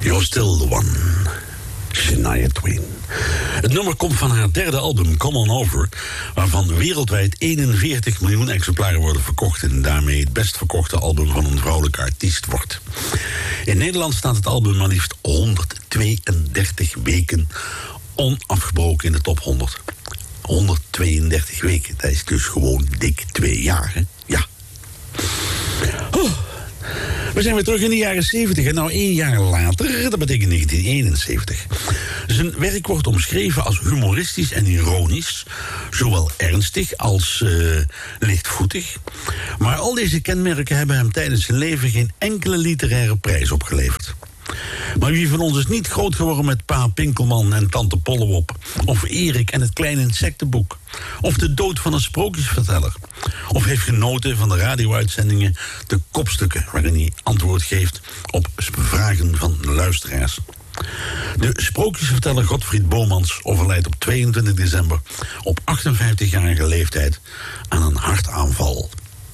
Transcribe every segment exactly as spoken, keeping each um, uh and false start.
You're Still the One, Shania Twain. Het nummer komt van haar derde album, Come On Over, waarvan wereldwijd eenenveertig miljoen exemplaren worden verkocht en daarmee het best verkochte album van een vrouwelijke artiest wordt. In Nederland staat het album maar liefst honderdtweeëndertig weken onafgebroken in de top honderd. honderdtweeëndertig weken, dat is dus gewoon dik twee jaar, hè? Ja. Oh. We zijn weer terug in de jaren zeventig en nou één jaar later, dat betekent negentien eenenzeventig. Zijn werk wordt omschreven als humoristisch en ironisch, zowel ernstig als uh, lichtvoetig. Maar al deze kenmerken hebben hem tijdens zijn leven geen enkele literaire prijs opgeleverd. Maar wie van ons is niet groot geworden met Pa Pinkelman en Tante Pollewop, of Erik en het kleine insectenboek, of de dood van een sprookjesverteller, of heeft genoten van de radio-uitzendingen De Kopstukken, waarin hij antwoord geeft op vragen van luisteraars. De sprookjesverteller Godfried Bomans overlijdt op tweeëntwintig december op achtenvijftigjarige leeftijd aan een hartaanval.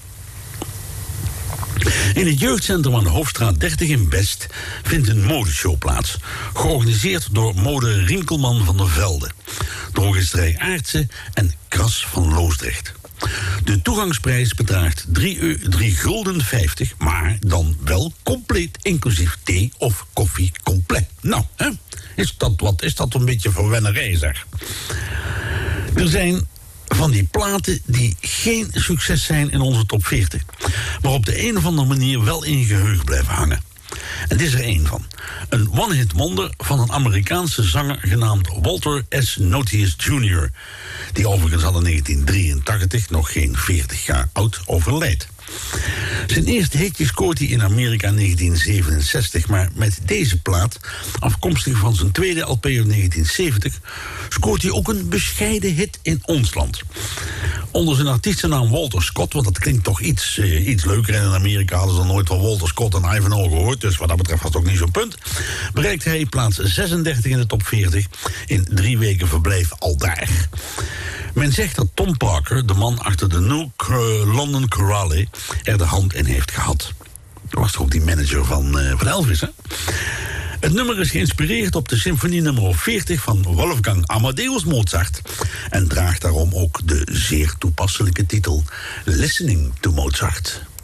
In het jeugdcentrum aan de Hoofdstraat dertig in Best vindt een modeshow plaats, georganiseerd door mode Rinkelman van der Velde, drogisterij Aartse en Kras van Loosdrecht. De toegangsprijs bedraagt drie gulden vijftig, maar dan wel compleet inclusief thee of koffie compleet. Nou, hè? Is dat wat? Is dat een beetje verwennerij, zeg? Er zijn van die platen die geen succes zijn in onze top veertig, maar op de een of andere manier wel in je geheugen blijven hangen. En dit is er één van. Een one-hit wonder van een Amerikaanse zanger genaamd Walter S. Notius junior, die overigens al in negentien drieëntachtig, nog geen veertig jaar oud, overlijdt. Zijn eerste hitje scoort hij in Amerika in negentien zevenenzestig, maar met deze plaat, afkomstig van zijn tweede L P uit negentien zeventig, scoort hij ook een bescheiden hit in ons land. Onder zijn artiestennaam Walter Scott, want dat klinkt toch iets, uh, iets leuker, en in Amerika hadden ze dan nooit van Walter Scott en Ivanhoe gehoord, dus wat dat betreft was het ook niet zo'n punt, bereikt hij plaats zesendertig in de top veertig, in drie weken verblijf aldaar. Men zegt dat Tom Parker, de man achter de New London Chorale, er de hand in heeft gehad. Dat was toch ook die manager van, uh, van Elvis, hè? Het nummer is geïnspireerd op de symfonie nummer veertig van Wolfgang Amadeus Mozart en draagt daarom ook de zeer toepasselijke titel Listening to Mozart.